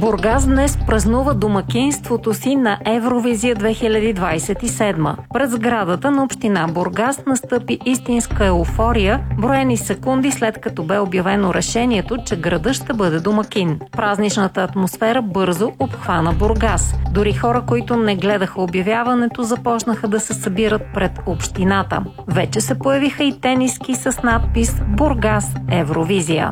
Бургас днес празнува домакинството си на Евровизия 2027. Пред сградата на община Бургас настъпи истинска еуфория, броени секунди след като бе обявено решението, че градът ще бъде домакин. Празничната атмосфера бързо обхвана Бургас. Дори хора, които не гледаха обявяването, започнаха да се събират пред общината. Вече се появиха и тениски с надпис «Бургас Евровизия».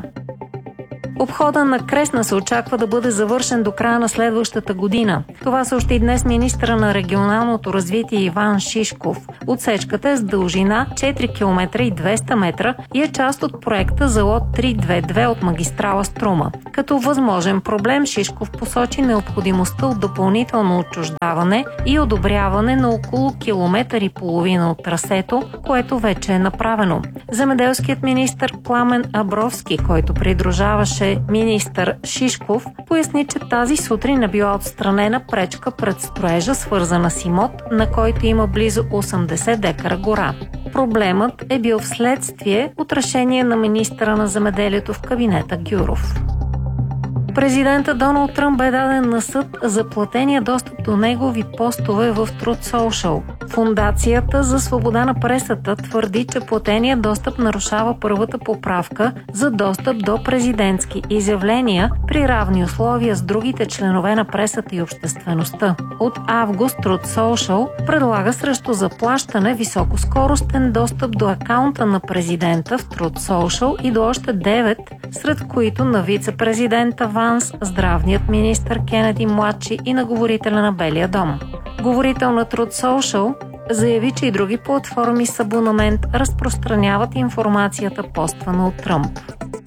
Обхода на Кресна се очаква да бъде завършен до края на следващата година. Това съобщи днес министъра на регионалното развитие Иван Шишков. Отсечката е с дължина 4 км и 200 метра и е част от проекта за лот 322 от магистрала Струма. Като възможен проблем Шишков посочи необходимостта от допълнително отчуждаване и одобряване на около километър и половина от трасето, което вече е направено. Земеделският министър Пламен Абровски, който придружаваше министър Шишков, поясни, че тази сутрин е била отстранена пречка пред строежа, свързана с имот, на който има близо 80 декара гора. Проблемът е бил вследствие от решение на министъра на земеделието в кабинета Гюров. Президентът Доналд Тръмп бе даден на съд за платения достъп до негови постове в Truth Social. Фондацията за свобода на пресата твърди, че платения достъп нарушава първата поправка за достъп до президентски изявления при равни условия с другите членове на пресата и обществеността. От август Truth Social предлага срещу заплащане високоскоростен достъп до акаунта на президента в Truth Social и до още 9, сред които на вице-президента Ванс, здравният министър Кенеди младши и на говорителя на Белия дом. Говорител на Truth Social заяви, че и други платформи с абонамент разпространяват информацията, поствана от Тръмп.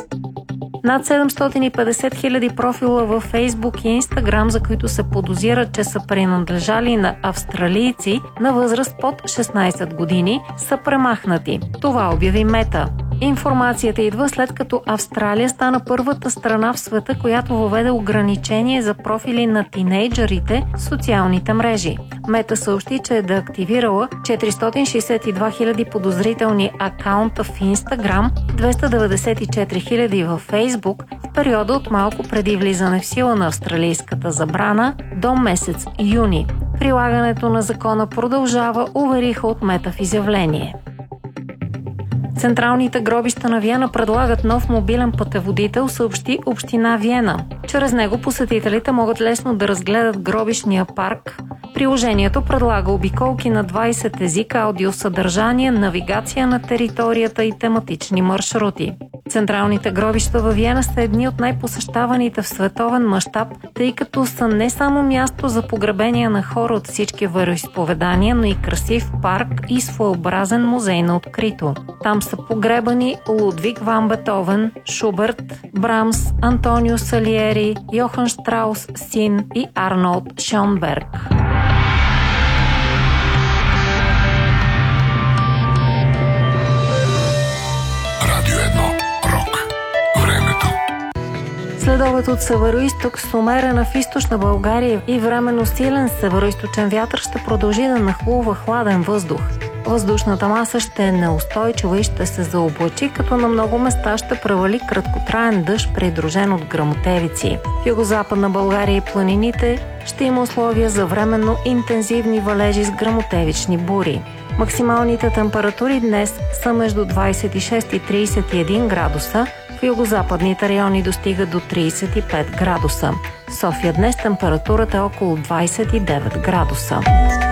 Над 750 хиляди профила във Фейсбук и Инстаграм, за които се подозира, че са принадлежали на австралийци на възраст под 16 години, са премахнати. Това обяви Мета. Информацията идва след като Австралия стана първата страна в света, която въведе ограничение за профили на тинейджърите в социалните мрежи. Мета съобщи, че е деактивирала 462 хиляди подозрителни акаунта в Инстаграм, 294 хиляди във Фейсбук в периода от малко преди влизане в сила на австралийската забрана до месец юни. Прилагането на закона продължава, увериха от Мета в изявление. Централните гробища на Виена предлагат нов мобилен пътеводител, съобщи община Виена. Чрез него посетителите могат лесно да разгледат гробищния парк. Приложението предлага обиколки на 20 езика, аудиосъдържание, навигация на територията и тематични маршрути. Централните гробища във Виена са едни от най-посещаваните в световен мащаб, тъй като са не само място за погребения на хора от всички вероизповедания, но и красив парк и своеобразен музей на открито. Там са погребани Лудвиг ван Бетовен, Шуберт, Брамс, Антонио Салиери, Йохан Штраус син и Арнолд Шонберг. Следобед от североизток с умерена в източна България и временно силен североизточен вятър ще продължи да нахлува хладен въздух. Въздушната маса ще е неустойчива и ще се заоблачи, като на много места ще превали краткотраен дъжд, придружен от гръмотевици. В югозападна България и планините ще има условия за временно интензивни валежи с гръмотевични бури. Максималните температури днес са между 26 и 31 градуса, в югозападните райони достига до 35 градуса. В София днес температурата е около 29 градуса.